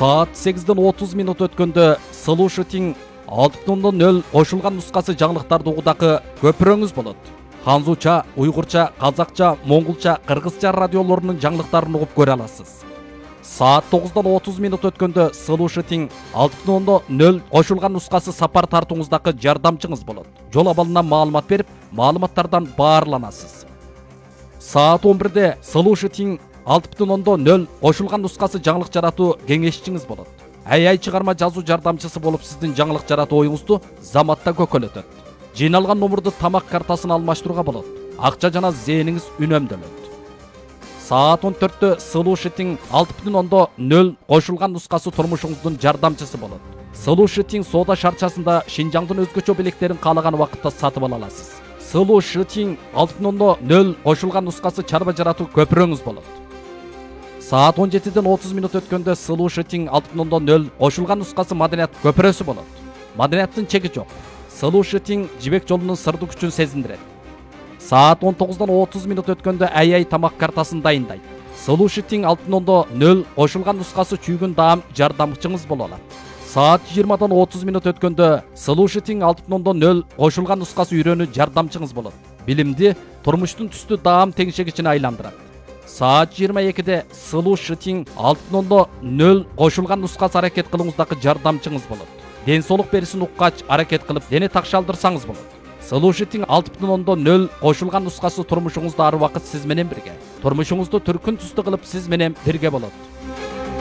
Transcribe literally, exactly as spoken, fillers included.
Саат сегизден отуз минут өткөндө Слушатиң алты бүтүн нөл кошулган нускасы жаңылыктарды угудагы көпүрөңүз болот. Ханзуча, уйгурча, казакча, моңгулча, кыргызча радиолорунун жаңылыктарын угуп көрө аласыз. Саат тогуздон отуз минут өткөндө Слушатиң алты бүтүн нөл кошулган нускасы сапар тартууңуздагы жардамчыңыз болот. Жол абалынан маалымат берип, маалыматтардан баарланасыз. Саат он бирде Слушатиң алты бүтүн нөл кошулган нускасы жаңылык жаратуу кеңешчиңиз болот. Ай-ай чыгарма жазуу жардамчысы болуп сиздин жаңылык жаратуу оюңузду заматта көкөлөтөт. Жыйналган номурду тамак картасын алмаштырууга болот. Акча жана зээниңиз үнөмдөлөт. Саат он төрттө Слушатиң алты бүтүн нөл кошулган нускасы турмушуңуздун жардамчысы болот. Слушатиң соода шарчасында Шинжаңдын өзгөчө белектерин каалаган убакытта сатып ала аласыз. Слушатиң алты бүтүн нөл кошулган нускасы чарба жаратуу көпүрөңүз болот. Саат он жетиден отуз минут өткөндө Слушатиң алты бүтүн нөл кошулган нускасы маданият көпүрөсү болот. Маданияттын чеги жок. Слушатиң жибек жолунун сырдуу күчүн сезиндирет. Саат он тогуздон отуз минут өткөндө ай-ай тамак картасын дайындайт. Слушатиң алты бүтүн нөл кошулган нускасы чүйгүн даам жардамчыңыз боло алат. Саат жыйырмадан отуз минут өткөндө Слушатиң алты бүтүн нөл кошулган нускасы үйрөнүү жардамчыңыз болот. Билимди турмуштун түстүү даам теңшегичине айландырат. Саат жыйырма экиде Слушатиң алты бүтүн нөл кошулган нускасы аракет кылууңуздагы жардамчыңыз болот. Ден соолук берисин уккач аракет кылып, дене такшалдырсаңыз болот. Слушатиң алты бүтүн нөл кошулган нускасы турмушуңузда ар убакыт сиз менен бирге. Турмушуңузду түркүн түстүү кылып сиз менен бирге болот.